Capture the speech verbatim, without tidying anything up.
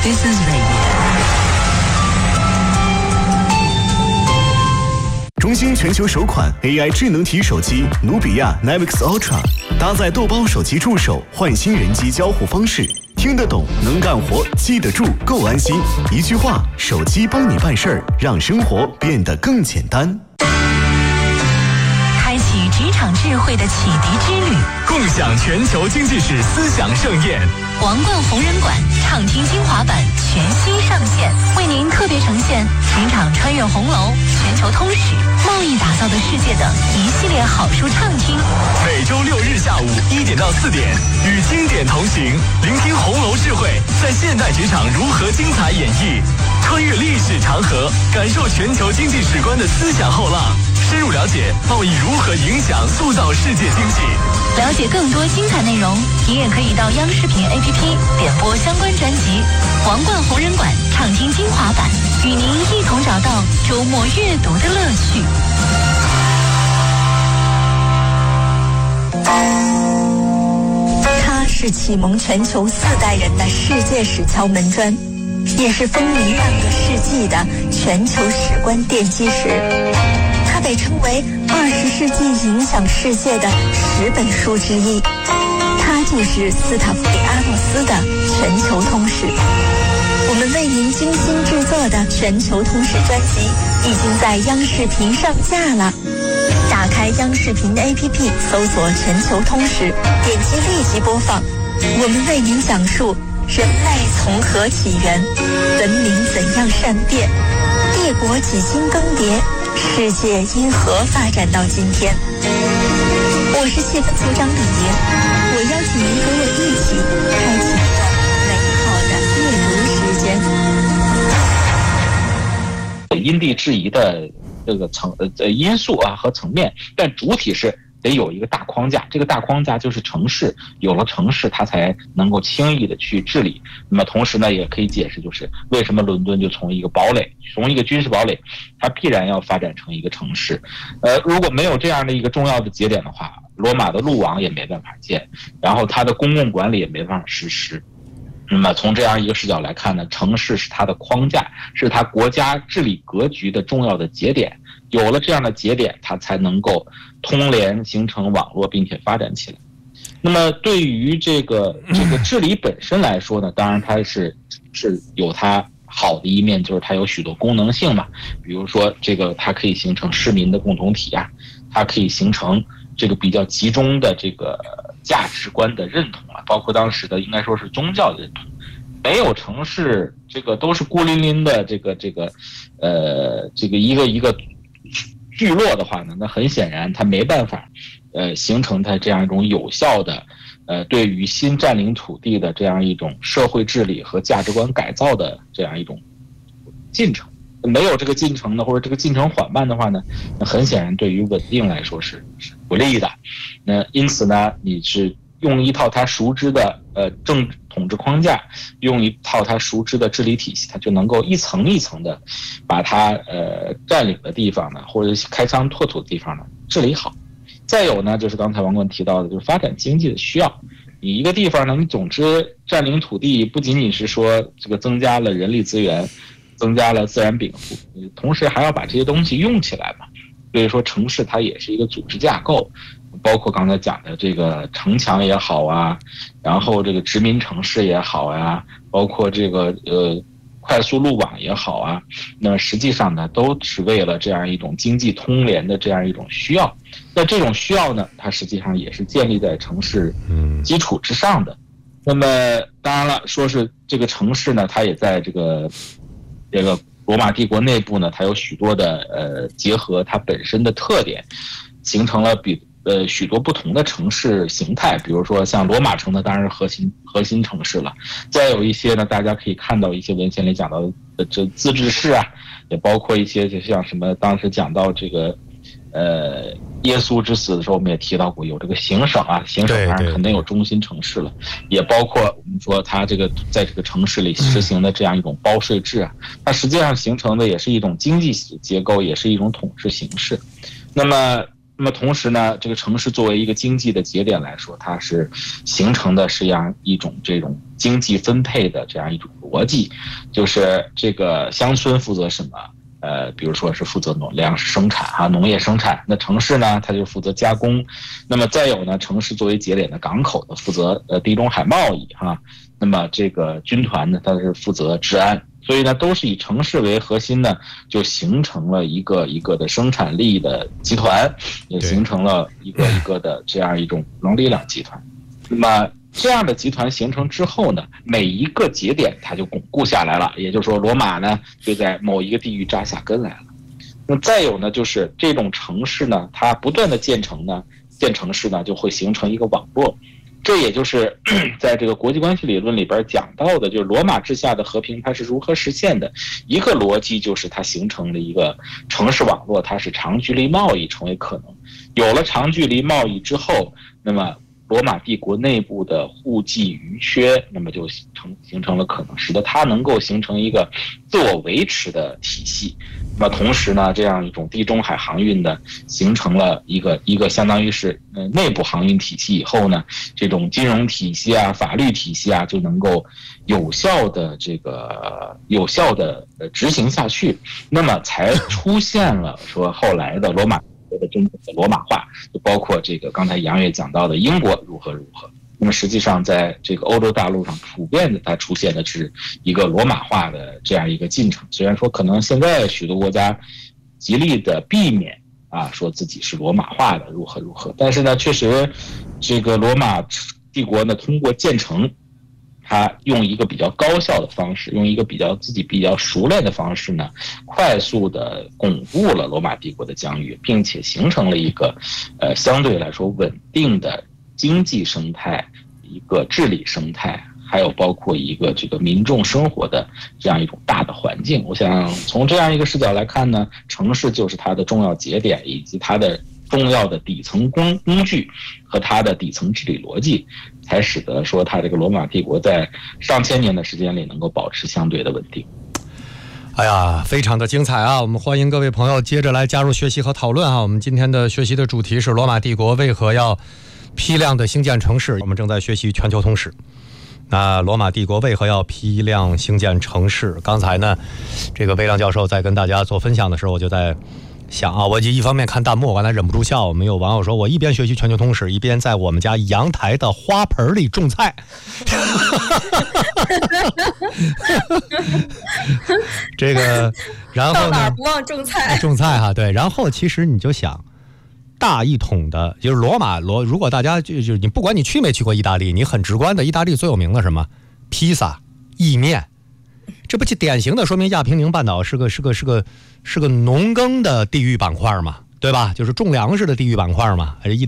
This is radio。 中兴全球首款 A I 智能体手机努比亚 Navix Ultra， 搭载豆包手机助手焕新人机交互方式，听得懂，能干活，记得住，够安心。一句话，手机帮你办事儿，让生活变得更简单。 开启职场智慧的启迪之旅， 共享全球经济史思想盛宴。 王冠红人馆畅听精华版全新上线，为您特别呈现职场穿越红楼、全球通史、贸易打造的世界等一系列好书畅听。 每周六日下午一点到四点，与经典同行，聆听红楼智慧在现代职场如何精彩演绎，穿越历史长河，感受全球经济史观的思想后浪，深入了解贸易如何影响塑造世界经济。 了解更多精彩内容，你也可以到央视频 A P P 点播相关专辑《王冠红人馆畅听精华版》，与您一同找到周末阅读的乐趣。它是启蒙全球四代人的世界史敲门砖，也是风靡半个世纪的全球史观奠基石。它被称为二十世纪影响世界的十本书之一，它就是斯塔夫里阿诺斯的《全球通史》。我们为您精心制作的《全球通史》专辑已经在央视频上架了。打开央视频 A P P， 搜索《全球通史》，点击立即播放。我们为您讲述人类从何起源，文明怎样善变，帝国几经更迭，世界因何发展到今天。我是气氛组长李莹，我邀请您和我一起开启一段美好的阅读时间。 因地制宜的这个层呃因素啊和层面，但主体是得有一个大框架，这个大框架就是城市，有了城市它才能够轻易的去治理。那么同时呢，也可以解释就是为什么伦敦就从一个堡垒，从一个军事堡垒，它必然要发展成一个城市。呃，如果没有这样的一个重要的节点的话，罗马的路网也没办法建，然后它的公共管理也没办法实施。那么从这样一个视角来看呢，城市是它的框架，是它国家治理格局的重要的节点。有了这样的节点，它才能够通联形成网络，并且发展起来。那么对于这个这个治理本身来说呢，当然它是是有它好的一面，就是它有许多功能性嘛。比如说这个它可以形成市民的共同体啊，它可以形成这个比较集中的这个价值观的认同啊，包括当时的应该说是宗教的认同。没有城市，这个都是孤零零的这个这个呃这个一个一个聚落的话呢，那很显然它没办法呃形成它这样一种有效的呃对于新占领土地的这样一种社会治理和价值观改造的这样一种进程。没有这个进程呢，或者这个进程缓慢的话呢，那很显然对于稳定来说是是不利的。那因此呢，你是用一套他熟知的呃政治统治框架，用一套他熟知的治理体系，他就能够一层一层的把他呃占领的地方呢，或者开疆拓土的地方呢治理好。再有呢，就是刚才王冠提到的，就是发展经济的需要。你一个地方呢，你总之占领土地，不仅仅是说这个增加了人力资源，增加了自然禀赋，同时还要把这些东西用起来嘛。所以说城市它也是一个组织架构，包括刚才讲的这个城墙也好啊，然后这个殖民城市也好呀，包括这个呃快速路网也好啊，那实际上呢都是为了这样一种经济通联的这样一种需要。那这种需要呢，它实际上也是建立在城市基础之上的。那么当然了，说是这个城市呢，它也在这个这个罗马帝国内部呢，它有许多的呃结合它本身的特点，形成了比呃许多不同的城市形态。比如说像罗马城呢，当然是核心核心城市了。再有一些呢，大家可以看到一些文献里讲到的这自治市啊，也包括一些就像什么当时讲到这个呃耶稣之死的时候，我们也提到过有这个行省啊，行省当然肯定有中心城市了，也包括我们说它这个在这个城市里实行的这样一种包税制啊，它实际上形成的也是一种经济结构，也是一种统治形式。那么那么同时呢，这个城市作为一个经济的节点来说，它是形成的是这样一种这种经济分配的这样一种逻辑，就是这个乡村负责什么？呃，比如说是负责农粮食生产哈，农业生产。那城市呢，它就负责加工。那么再有呢，城市作为节点的港口的负责呃地中海贸易哈。那么这个军团呢，它是负责治安。所以呢，都是以城市为核心呢，就形成了一个一个的生产力的集团，也形成了一个一个的这样一种能力量集团。那么这样的集团形成之后呢，每一个节点它就巩固下来了，也就是说，罗马呢就在某一个地域扎下根来了。那再有呢，就是这种城市呢，它不断的建成呢，建城市呢就会形成一个网络。这也就是在这个国际关系理论里边讲到的，就是罗马治下的和平它是如何实现的。一个逻辑就是它形成了一个城市网络，它是长距离贸易成为可能。有了长距离贸易之后，那么罗马帝国内部的互济余缺，那么就成形成了可能，使得它能够形成一个自我维持的体系。那么同时呢，这样一种地中海航运的形成了一个一个相当于是呃内部航运体系以后呢，这种金融体系啊、法律体系啊就能够有效的这个有效的执行下去，那么才出现了说后来的罗马的真正的罗马化，就包括这个刚才杨越讲到的英国如何如何。那么实际上在这个欧洲大陆上普遍的它出现的是一个罗马化的这样一个进程，虽然说可能现在许多国家极力的避免啊说自己是罗马化的如何如何，但是呢确实这个罗马帝国呢通过建成，他用一个比较高效的方式，用一个比较自己比较熟练的方式呢，快速的巩固了罗马帝国的疆域，并且形成了一个呃相对来说稳定的经济生态，一个治理生态，还有包括一个这个民众生活的这样一种大的环境。我想从这样一个视角来看呢，城市就是它的重要节点，以及它的重要的底层工工具和它的底层治理逻辑，才使得说它这个罗马帝国在上千年的时间里能够保持相对的稳定。 哎呀，非常的精彩啊！我们欢迎各位朋友接着来加入学习和讨论啊！我们今天的学习的主题是罗马帝国为何要批量的兴建城市。我们正在学习全球通史。那罗马帝国为何要批量兴建城市？刚才呢，这个魏亮教授在跟大家做分享的时候，我就在想啊，我就一方面看弹幕，我刚才忍不住笑。我们有网友说，我一边学习全球通史，一边在我们家阳台的花盆里种菜。这个，然后呢？ 到哪儿不忘种菜？ 种菜哈，对。然后其实你就想，大一统的，就是罗马罗。如果大家就就你不管你去没去过意大利，你很直观的，意大利最有名的什么？披萨、意面。这不就典型的说明亚平宁半岛是个是个是个是个农耕的地域板块嘛，对吧？就是种粮食的地域板块嘛，还是意